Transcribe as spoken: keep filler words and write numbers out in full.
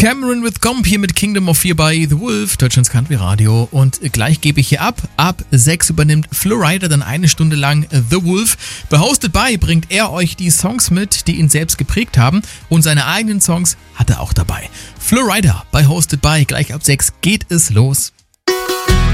Cameron with Gomp hier mit Kingdom of Fear bei The Wolf, Deutschlands Country Radio. Und gleich gebe ich hier ab. Ab sechs übernimmt Flo Rida dann eine Stunde lang The Wolf. Bei Hosted By bringt er euch die Songs mit, die ihn selbst geprägt haben. Und seine eigenen Songs hat er auch dabei. Flo Rida bei Hosted By. Gleich ab sechs geht es los.